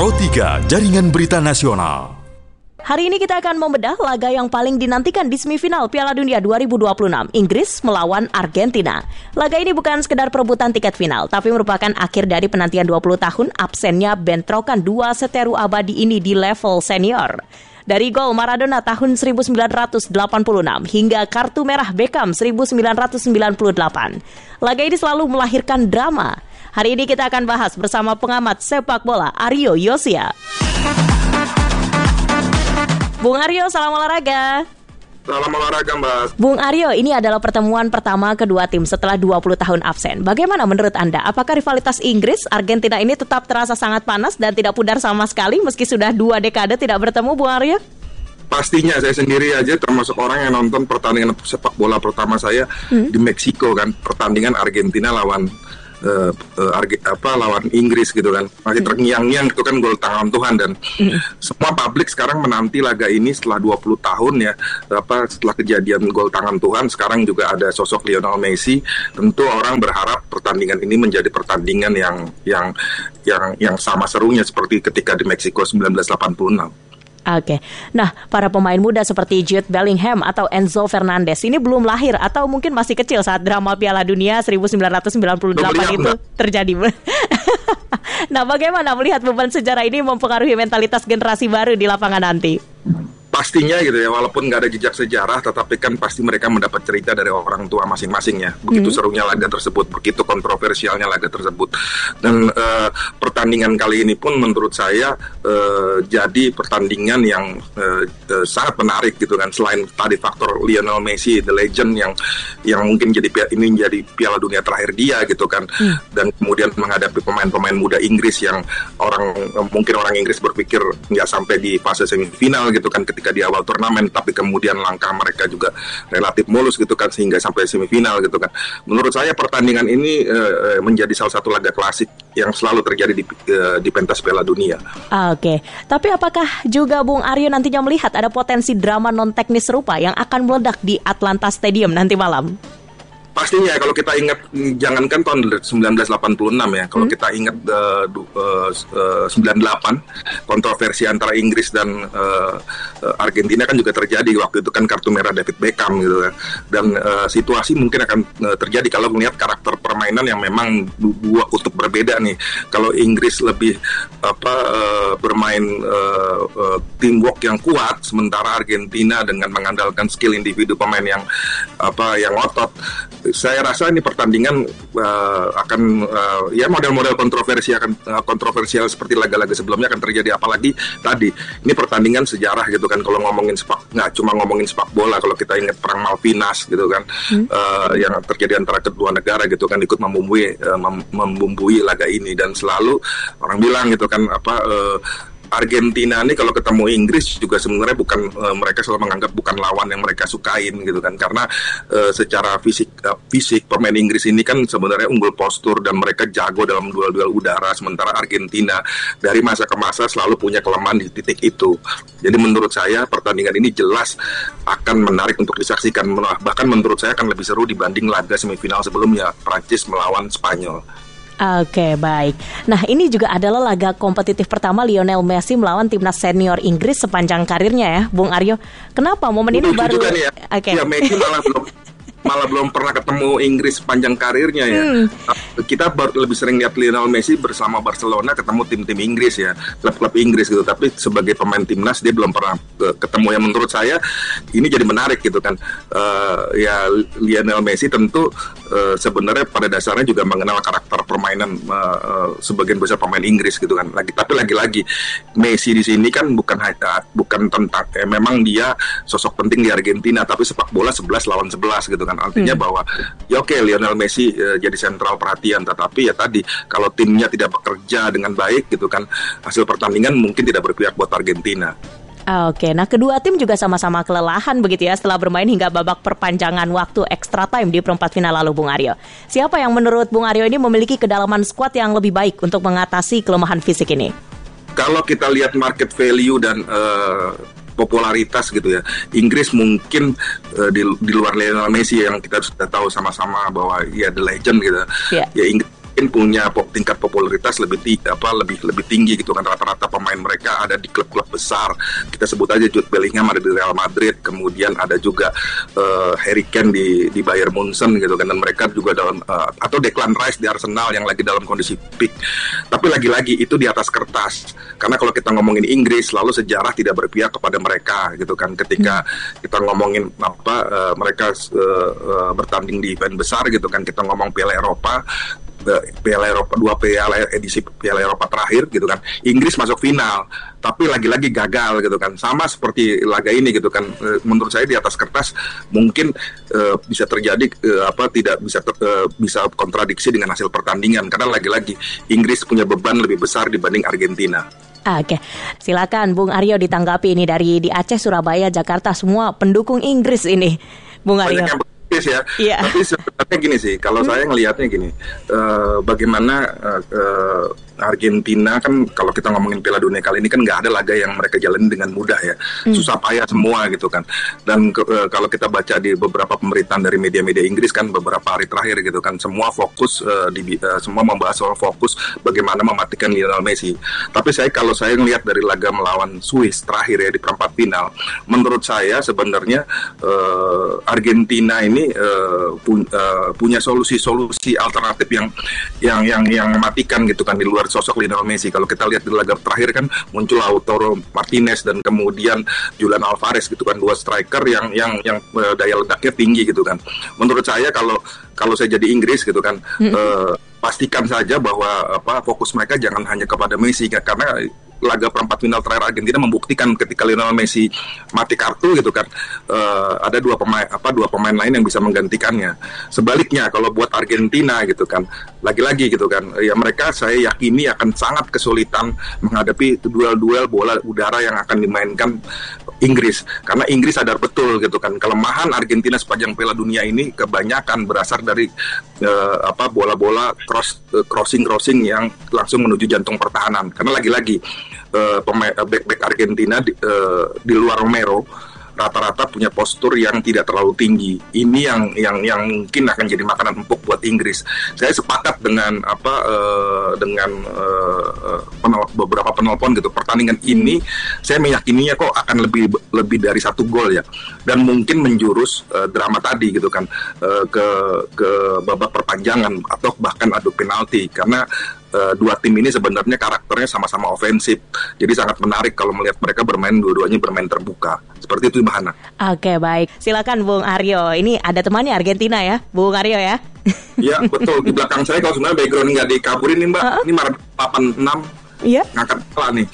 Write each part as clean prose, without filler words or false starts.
Pro 3 Jaringan Berita Nasional. Hari ini kita akan membedah laga yang paling dinantikan di semifinal Piala Dunia 2026, Inggris melawan Argentina. Laga ini bukan sekedar perebutan tiket final, tapi merupakan akhir dari penantian 20 tahun absennya bentrokan dua seteru abadi ini di level senior. Dari gol Maradona tahun 1986 hingga kartu merah Beckham 1998. Laga ini selalu melahirkan drama. Hari ini kita akan bahas bersama pengamat sepak bola Aryo Yosia. Bung Aryo, salam olahraga. Salam olahraga, Mbak. Bung Aryo, ini adalah pertemuan pertama kedua tim setelah 20 tahun absen. Bagaimana menurut Anda? Apakah rivalitas Inggris-Argentina ini tetap terasa sangat panas dan tidak pudar sama sekali meski sudah 2 dekade tidak bertemu, Bung Aryo? Pastinya saya sendiri aja termasuk orang yang nonton pertandingan sepak bola pertama saya di Meksiko kan, pertandingan Argentina lawan lawan Inggris gitu kan, masih terngiang-ngiang itu kan gol tangan Tuhan dan semua publik sekarang menanti laga ini setelah 20 tahun ya, setelah kejadian gol tangan Tuhan. Sekarang juga ada sosok Lionel Messi. Tentu orang berharap pertandingan ini menjadi pertandingan yang sama serunya seperti ketika di Meksiko 1986. Oke. Nah, para pemain muda seperti Jude Bellingham atau Enzo Fernandez ini belum lahir atau mungkin masih kecil saat drama Piala Dunia 1998 itu terjadi. Nah, bagaimana melihat beban sejarah ini mempengaruhi mentalitas generasi baru di lapangan nanti? Pastinya gitu ya, walaupun nggak ada jejak sejarah, tetapi kan pasti mereka mendapat cerita dari orang tua masing-masing ya. Begitu serunya laga tersebut, begitu kontroversialnya laga tersebut. Dan pertandingan kali ini pun menurut saya jadi pertandingan yang sangat menarik gitu kan. Selain tadi faktor Lionel Messi, the legend yang mungkin jadi Piala Dunia terakhir dia gitu kan. Dan kemudian menghadapi pemain-pemain muda Inggris yang mungkin orang Inggris berpikir nggak sampai di fase semifinal gitu kan ketika di awal turnamen, tapi kemudian langkah mereka juga relatif mulus gitu kan sehingga sampai semifinal gitu kan. Menurut saya pertandingan ini menjadi salah satu laga klasik yang selalu terjadi di pentas Piala Dunia. Oke, tapi apakah juga Bung Aryo nantinya melihat ada potensi drama non teknis serupa yang akan meledak di Atlanta Stadium nanti malam? Pastinya kalau kita ingat, jangankan tahun 1986 ya, kalau kita ingat 98 kontroversi antara Inggris dan Argentina kan juga terjadi waktu itu kan, kartu merah David Beckham gitu kan. Dan situasi mungkin akan terjadi kalau melihat karakter permainan yang memang dua kutub berbeda nih. Kalau Inggris lebih bermain teamwork yang kuat, sementara Argentina dengan mengandalkan skill individu pemain yang otot. Saya rasa ini pertandingan akan model-model kontroversial seperti laga-laga sebelumnya akan terjadi, apalagi tadi ini pertandingan sejarah gitu kan. Kalau ngomongin nggak cuma ngomongin sepak bola, kalau kita ingat perang Malvinas gitu kan, yang terjadi antara kedua negara gitu kan, ikut membumbui laga ini. Dan selalu orang bilang gitu kan Argentina ini kalau ketemu Inggris juga sebenarnya mereka selalu menganggap bukan lawan yang mereka sukain gitu kan, karena secara fisik pemain Inggris ini kan sebenarnya unggul postur dan mereka jago dalam duel-duel udara, sementara Argentina dari masa ke masa selalu punya kelemahan di titik itu. Jadi menurut saya pertandingan ini jelas akan menarik untuk disaksikan, bahkan menurut saya akan lebih seru dibanding laga semifinal sebelumnya, Prancis melawan Spanyol. Oke, baik. Nah, ini juga adalah laga kompetitif pertama Lionel Messi melawan timnas senior Inggris sepanjang karirnya ya, Bung Aryo. Kenapa momen ini baru? Ya. Okay. Ya, Messi malah belum pernah ketemu Inggris sepanjang karirnya ya. Kita lebih sering lihat Lionel Messi bersama Barcelona ketemu tim-tim Inggris ya, klub-klub Inggris gitu. Tapi sebagai pemain timnas dia belum pernah ketemu. Yang menurut saya ini jadi menarik gitu kan. Ya Lionel Messi tentu sebenarnya pada dasarnya juga mengenal karakter permainan sebagian besar pemain Inggris gitu kan. Tapi lagi-lagi Messi di sini kan bukan tentang memang dia sosok penting di Argentina, tapi sepak bola 11 lawan 11 gitu kan. Artinya bahwa ya oke, Lionel Messi jadi sentral perhatian, tetapi ya tadi kalau timnya tidak bekerja dengan baik gitu kan, hasil pertandingan mungkin tidak berpihak buat Argentina. Oke, nah kedua tim juga sama-sama kelelahan begitu ya setelah bermain hingga babak perpanjangan waktu extra time di perempat final lalu, Bung Aryo. Siapa yang menurut Bung Aryo ini memiliki kedalaman skuad yang lebih baik untuk mengatasi kelemahan fisik ini? Kalau kita lihat market value dan popularitas gitu ya, Inggris mungkin di luar Lionel Messi yang kita sudah tahu sama-sama bahwa ya the legend gitu. Yeah. Ya mungkin punya tingkat popularitas lebih tinggi gitu kan. Rata-rata pemain mereka ada di klub-klub besar. Kita sebut aja Jude Bellingham ada di Real Madrid, kemudian ada juga Harry Kane di Bayern Munchen gitu kan, dan mereka juga dalam atau Declan Rice di Arsenal yang lagi dalam kondisi peak. Tapi lagi-lagi itu di atas kertas. Karena kalau kita ngomongin Inggris, lalu sejarah tidak berpihak kepada mereka gitu kan. Ketika kita ngomongin mereka bertanding di event besar gitu kan, kita ngomong Piala Eropa, edisi Piala Eropa terakhir gitu kan, Inggris masuk final, tapi lagi-lagi gagal gitu kan, sama seperti laga ini gitu kan. Menurut saya di atas kertas mungkin bisa terjadi tidak bisa kontradiksi dengan hasil pertandingan, karena lagi-lagi Inggris punya beban lebih besar dibanding Argentina. Oke, silakan Bung Aryo ditanggapi ini dari di Aceh, Surabaya, Jakarta, semua pendukung Inggris ini, Bung Aryo. Ya, tapi sebenarnya gini sih, kalau saya ngelihatnya gini, bagaimana Argentina kan kalau kita ngomongin Piala Dunia kali ini kan nggak ada laga yang mereka jalani dengan mudah ya, susah payah semua gitu kan. Dan kalau kita baca di beberapa pemberitaan dari media-media Inggris kan beberapa hari terakhir gitu kan, semua fokus semua membahas soal fokus bagaimana mematikan Lionel Messi. Tapi kalau saya ngelihat dari laga melawan Swiss terakhir ya di perempat final, menurut saya sebenarnya Argentina ini punya solusi alternatif yang mematikan gitu kan di luar sosok Lionel Messi. Kalau kita lihat di laga terakhir kan muncul Lautaro Martinez dan kemudian Julian Alvarez gitu kan, dua striker yang daya ledaknya tinggi gitu kan. Menurut saya kalau saya jadi Inggris gitu kan, pastikan saja bahwa fokus mereka jangan hanya kepada Messi, karena laga perempat final terakhir Argentina membuktikan ketika Lionel Messi mati kartu gitu kan, ada dua pemain lain yang bisa menggantikannya. Sebaliknya kalau buat Argentina gitu kan, lagi-lagi gitu kan, ya mereka saya yakini akan sangat kesulitan menghadapi duel-duel bola udara yang akan dimainkan Inggris, karena Inggris sadar betul gitu kan kelemahan Argentina sepanjang Piala Dunia ini kebanyakan berasal dari bola-bola crossing yang langsung menuju jantung pertahanan. Karena lagi-lagi back Argentina di luar Romero rata-rata punya postur yang tidak terlalu tinggi. Ini yang mungkin akan jadi makanan empuk buat Inggris. Saya sepakat dengan beberapa penelpon gitu. Pertandingan ini saya meyakininya kok akan lebih dari 1 gol ya. Dan mungkin menjurus drama tadi gitu kan, ke babak perpanjangan atau bahkan adu penalti, karena dua tim ini sebenarnya karakternya sama-sama ofensif. Jadi sangat menarik kalau melihat mereka dua-duanya bermain terbuka. Seperti itu Mbak Hana. Oke, baik. Silakan Bung Aryo. Ini ada temannya Argentina ya, Bung Aryo ya. Iya, betul. Di belakang saya kalau sebenarnya background nggak dikaburin nih Mbak. Ini Maradona 86. Iya. Ngangkat kepala nih.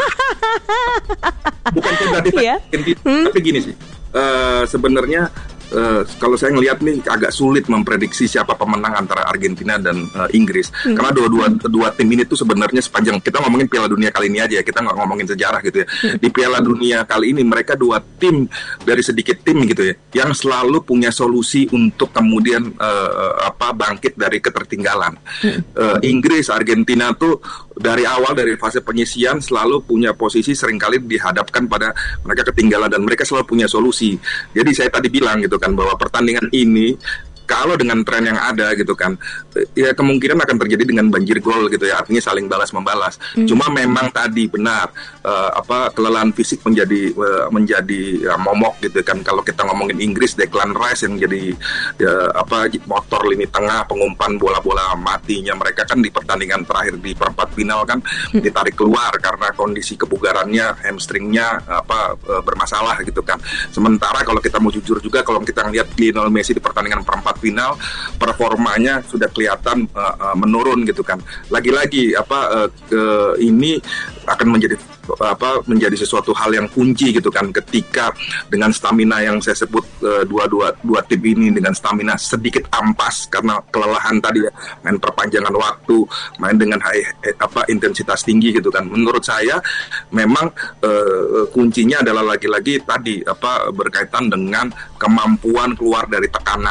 Bukan berarti Argentina, tapi gini sih. Sebenarnya kalau saya ngelihat nih agak sulit memprediksi siapa pemenang antara Argentina dan Inggris, karena dua tim ini tuh sebenarnya sepanjang kita ngomongin Piala Dunia kali ini aja ya, kita nggak ngomongin sejarah gitu ya. Di Piala Dunia kali ini mereka dua tim dari sedikit tim gitu ya, yang selalu punya solusi untuk kemudian bangkit dari ketertinggalan. Inggris, Argentina tuh dari awal, dari fase penyisian selalu punya posisi, seringkali dihadapkan pada mereka ketinggalan dan mereka selalu punya solusi. Jadi saya tadi bilang gitu kan, bahwa pertandingan ini kalau dengan tren yang ada gitu kan, ya kemungkinan akan terjadi dengan banjir gol gitu ya, artinya saling balas membalas. Cuma memang tadi benar kelelahan fisik menjadi momok gitu kan. Kalau kita ngomongin Inggris, Declan Rice yang jadi motor lini tengah, pengumpan bola-bola matinya mereka kan di pertandingan terakhir di perempat final kan ditarik keluar karena kondisi kebugarannya, hamstringnya bermasalah gitu kan. Sementara kalau kita mau jujur juga, kalau kita ngelihat Lionel Messi di pertandingan perempat final, performanya sudah kelihatan menurun gitu kan. Lagi-lagi ini akan menjadi sesuatu hal yang kunci gitu kan, ketika dengan stamina yang saya sebut dua tim ini dengan stamina sedikit ampas karena kelelahan tadi ya, main perpanjangan waktu, main dengan intensitas tinggi gitu kan. Menurut saya memang kuncinya adalah lagi-lagi tadi berkaitan dengan kemampuan keluar dari tekanan.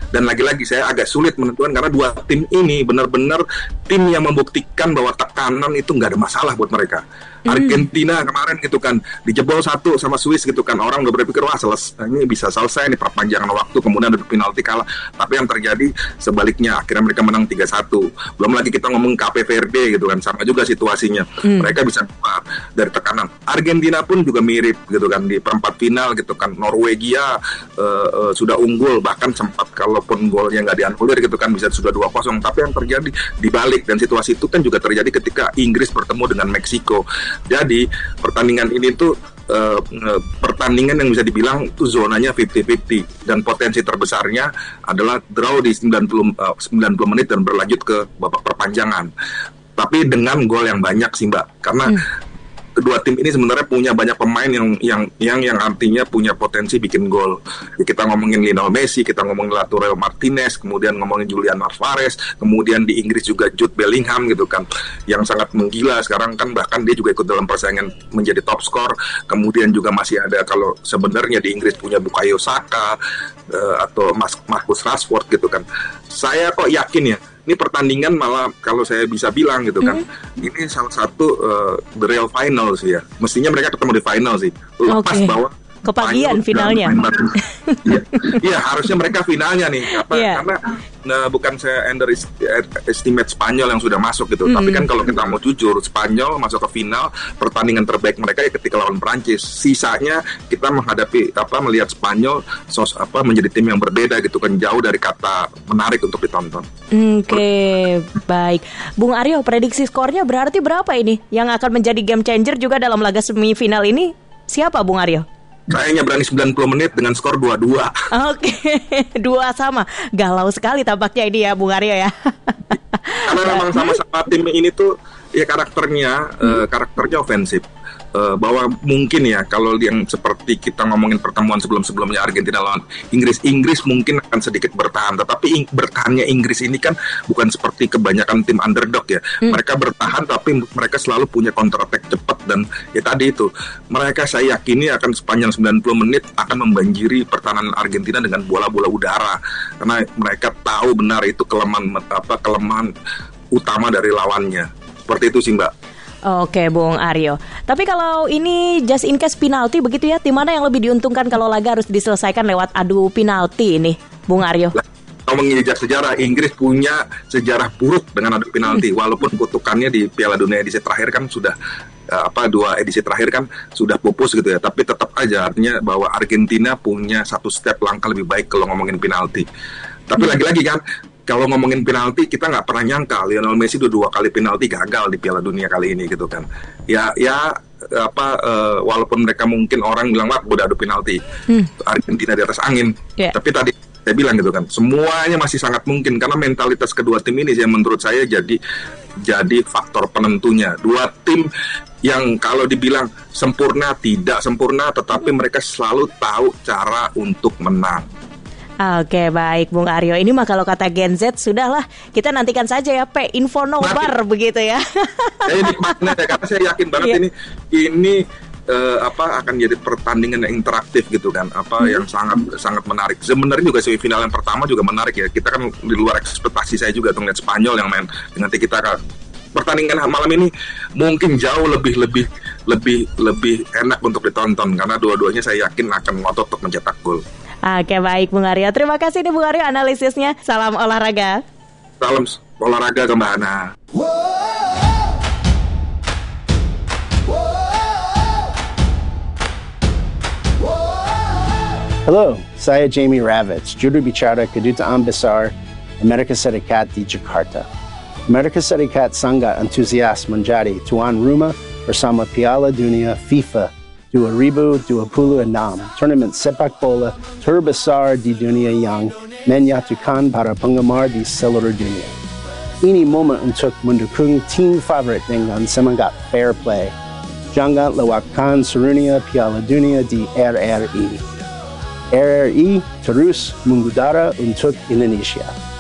Dan lagi-lagi saya agak sulit menentukan karena dua tim ini benar-benar tim yang membuktikan bahwa tekanan itu nggak ada masalah buat mereka. Argentina kemarin gitu kan dijebol 1 sama Swiss gitu kan, orang udah berpikir wah ini bisa selesai nih perpanjangan waktu, kemudian ada penalti kalah. Tapi yang terjadi sebaliknya, akhirnya mereka menang 3-1. Belum lagi kita ngomong Cape Verde gitu kan, sama juga situasinya. Mereka bisa keluar dari tekanan. Argentina pun juga mirip gitu kan di perempat final gitu kan, Norwegia sudah unggul, bahkan sempat kalaupun golnya nggak dianulir gitu kan bisa sudah 2-0. Tapi yang terjadi dibalik, dan situasi itu kan juga terjadi ketika Inggris bertemu dengan Meksiko. Jadi pertandingan ini tuh pertandingan yang bisa dibilang tuh zonanya 50-50, dan potensi terbesarnya adalah draw di 90 menit dan berlanjut ke babak perpanjangan. Tapi dengan gol yang banyak sih Mbak, karena kedua tim ini sebenarnya punya banyak pemain yang artinya punya potensi bikin gol. Ya, kita ngomongin Lionel Messi, kita ngomongin Lautaro Martinez, kemudian ngomongin Julian Alvarez, kemudian di Inggris juga Jude Bellingham gitu kan, yang sangat menggila sekarang kan, bahkan dia juga ikut dalam persaingan menjadi top skor. Kemudian juga masih ada, kalau sebenarnya di Inggris punya Bukayo Saka atau Marcus Rashford gitu kan. Saya kok yakin ya, ini pertandingan malah kalau saya bisa bilang gitu kan, ini salah satu the real final sih ya. Mestinya mereka ketemu di final sih. Lepas bahwa kepagian finalnya. Iya, harusnya mereka finalnya nih. Karena bukan saya underestimate Spanyol yang sudah masuk gitu. Tapi kan kalau kita mau jujur, Spanyol masuk ke final, pertandingan terbaik mereka ya ketika lawan Prancis. Sisanya kita melihat Spanyol menjadi tim yang berbeda gitu kan, jauh dari kata menarik untuk ditonton. Oke, baik. Bung Aryo, prediksi skornya berarti berapa ini yang akan menjadi game changer juga dalam laga semifinal ini? Siapa Bung Aryo? Kayaknya berani 90 menit dengan skor 2-2. Oke, 2 sama. Galau sekali tampaknya ini ya Bung Aryo ya. Karena memang sama-sama tim ini tuh ya karakternya ofensif. Bahwa mungkin ya kalau yang seperti kita ngomongin pertemuan sebelum-sebelumnya Argentina lawan Inggris mungkin akan sedikit bertahan, tetapi bertahannya Inggris ini kan bukan seperti kebanyakan tim underdog ya. Mereka bertahan tapi mereka selalu punya counter attack cepat, dan ya tadi itu mereka saya yakini akan sepanjang 90 menit akan membanjiri pertahanan Argentina dengan bola-bola udara, karena mereka tahu benar itu kelemahan utama dari lawannya. Seperti itu sih Mbak. Oke Bung Aryo. Tapi kalau ini just in case penalti begitu ya, tim mana yang lebih diuntungkan kalau laga harus diselesaikan lewat adu penalti ini, Bung Aryo? Kalau menginjak sejarah, Inggris punya sejarah buruk dengan adu penalti. Walaupun kutukannya di Piala Dunia edisi terakhir kan sudah 2 edisi terakhir kan sudah pupus gitu ya. Tapi tetap aja artinya bahwa Argentina punya satu step langkah lebih baik kalau ngomongin penalti. Tapi lagi-lagi kan, kalau ngomongin penalti, kita nggak pernah nyangka Lionel Messi 2 kali penalti gagal di Piala Dunia kali ini gitu kan. Walaupun mereka mungkin orang bilang wah udah adu penalti, Argentina di atas angin. Tapi tadi saya bilang gitu kan, semuanya masih sangat mungkin karena mentalitas kedua tim ini menurut saya jadi faktor penentunya. Dua tim yang kalau dibilang sempurna tidak sempurna, tetapi mereka selalu tahu cara untuk menang. Oke, baik Bung Aryo. Ini mah kalau kata Gen Z sudahlah, kita nantikan saja ya info nobar begitu ya. Ini makna ya, karena saya yakin banget ini akan jadi pertandingan yang interaktif gitu kan, yang sangat menarik. Sebenarnya juga semifinal yang pertama juga menarik ya. Kita kan di luar ekspektasi saya juga tuh ngeliat Spanyol yang main dengan tiki-taka. Pertandingan malam ini mungkin jauh lebih enak untuk ditonton karena dua-duanya saya yakin akan ngotot untuk mencetak gol. Oke, baik Bung Aryo. Terima kasih nih Bung Aryo analisisnya. Salam olahraga. Salam olahraga ke Mbak Ana. Hello, saya Jamie Ravitz, juru bicara Kedutaan Besar Amerika Serikat di Jakarta. Amerika Serikat sangat antusias menjadi tuan rumah bersama Piala Dunia FIFA 2026, tournament sepak bola terbesar di dunia yang menyatukan para penggemar di seluruh dunia. Ini momen untuk mendukung tim favorit dengan semangat fair play. Jangan lewatkan serunya Piala Dunia di RRI. RRI terus mengudara untuk Indonesia.